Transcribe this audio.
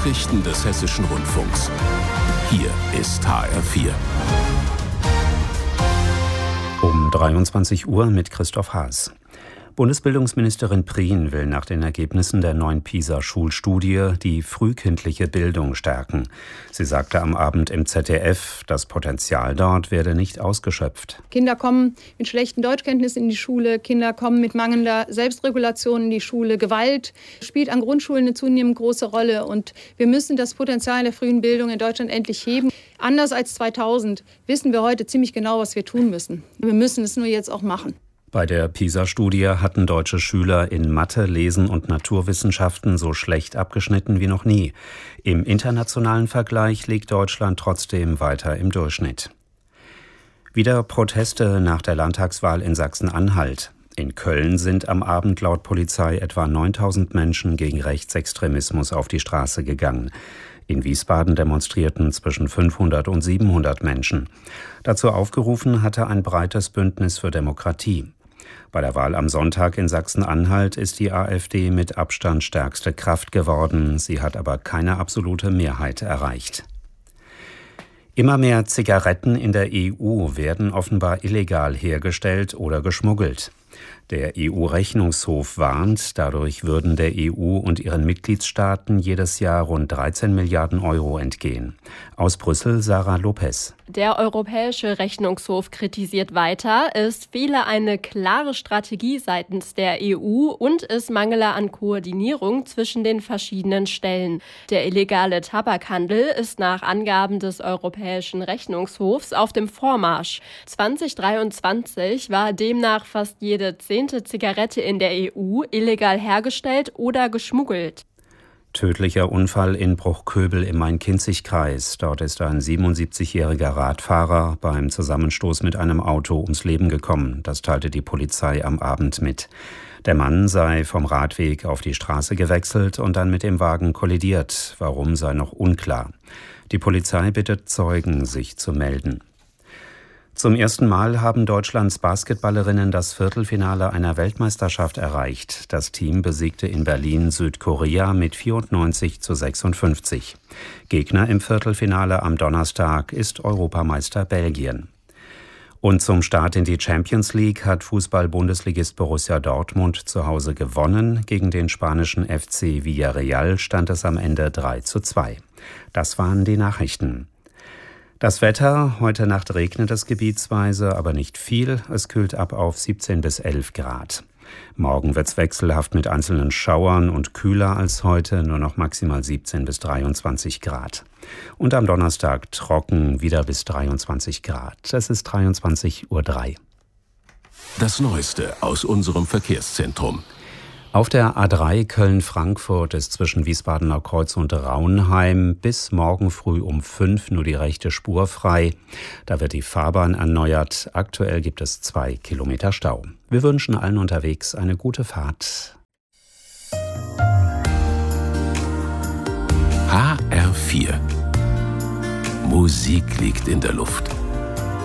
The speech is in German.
Nachrichten des Hessischen Rundfunks. Hier ist HR4. Um 23 Uhr mit Christoph Haas. Bundesbildungsministerin Prien will nach den Ergebnissen der neuen PISA-Schulstudie die frühkindliche Bildung stärken. Sie sagte am Abend im ZDF, das Potenzial dort werde nicht ausgeschöpft. Kinder kommen mit schlechten Deutschkenntnissen in die Schule, Kinder kommen mit mangelnder Selbstregulation in die Schule. Gewalt spielt an Grundschulen eine zunehmend große Rolle und wir müssen das Potenzial der frühen Bildung in Deutschland endlich heben. Anders als 2000 wissen wir heute ziemlich genau, was wir tun müssen. Wir müssen es nur jetzt auch machen. Bei der PISA-Studie hatten deutsche Schüler in Mathe, Lesen und Naturwissenschaften so schlecht abgeschnitten wie noch nie. Im internationalen Vergleich liegt Deutschland trotzdem weiter im Durchschnitt. Wieder Proteste nach der Landtagswahl in Sachsen-Anhalt. In Köln sind am Abend laut Polizei etwa 9.000 Menschen gegen Rechtsextremismus auf die Straße gegangen. In Wiesbaden demonstrierten zwischen 500 und 700 Menschen. Dazu aufgerufen hatte ein breites Bündnis für Demokratie. Bei der Wahl am Sonntag in Sachsen-Anhalt ist die AfD mit Abstand stärkste Kraft geworden. Sie hat aber keine absolute Mehrheit erreicht. Immer mehr Zigaretten in der EU werden offenbar illegal hergestellt oder geschmuggelt. Der EU-Rechnungshof warnt, dadurch würden der EU und ihren Mitgliedstaaten jedes Jahr rund 13 Milliarden Euro entgehen. Aus Brüssel Sarah Lopez. Der Europäische Rechnungshof kritisiert weiter, es fehle eine klare Strategie seitens der EU und es mangele an Koordinierung zwischen den verschiedenen Stellen. Der illegale Tabakhandel ist nach Angaben des Europäischen Rechnungshofs auf dem Vormarsch. 2023 war demnach fast jede 10. Zigarette in der EU illegal hergestellt oder geschmuggelt. Tödlicher Unfall in Bruchköbel im Main-Kinzig-Kreis. Dort ist ein 77-jähriger Radfahrer beim Zusammenstoß mit einem Auto ums Leben gekommen. Das teilte die Polizei am Abend mit. Der Mann sei vom Radweg auf die Straße gewechselt und dann mit dem Wagen kollidiert. Warum sei noch unklar. Die Polizei bittet Zeugen, sich zu melden. Zum ersten Mal haben Deutschlands Basketballerinnen das Viertelfinale einer Weltmeisterschaft erreicht. Das Team besiegte in Berlin Südkorea mit 94:56. Gegner im Viertelfinale am Donnerstag ist Europameister Belgien. Und zum Start in die Champions League hat Fußball-Bundesligist Borussia Dortmund zu Hause gewonnen. Gegen den spanischen FC Villarreal stand es am Ende 3:2. Das waren die Nachrichten. Das Wetter, heute Nacht regnet es gebietsweise, aber nicht viel. Es kühlt ab auf 17 bis 11 Grad. Morgen wird's wechselhaft mit einzelnen Schauern und kühler als heute, nur noch maximal 17 bis 23 Grad. Und am Donnerstag trocken, wieder bis 23 Grad. Es ist 23:03 Uhr. Das Neueste aus unserem Verkehrszentrum. Auf der A3 Köln-Frankfurt ist zwischen Wiesbadener Kreuz und Raunheim bis morgen früh um 5 nur die rechte Spur frei. Da wird die Fahrbahn erneuert. Aktuell gibt es 2 Kilometer Stau. Wir wünschen allen unterwegs eine gute Fahrt. HR4. Musik liegt in der Luft.